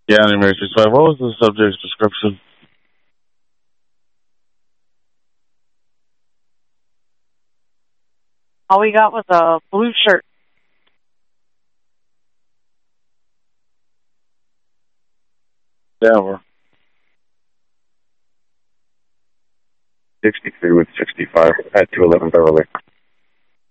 Yeah, the Matrix 5. What was the subject's description? All we got was a blue shirt. Denver. 63 with 65 at 211 Beverly.